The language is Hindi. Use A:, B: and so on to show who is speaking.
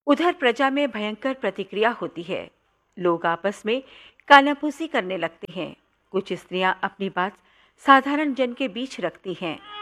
A: उधर प्रजा में भयंकर प्रतिक्रिया होती है। लोग आपस में कानाफूसी करने लगते हैं। कुछ स्त्रियां अपनी बात साधारण जन के बीच रखती हैं